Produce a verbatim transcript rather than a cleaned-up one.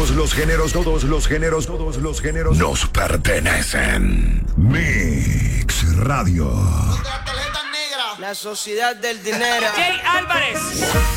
Todos los géneros, todos los géneros, todos los géneros nos pertenecen. Mix Radio. La sociedad del dinero. Jay Álvarez.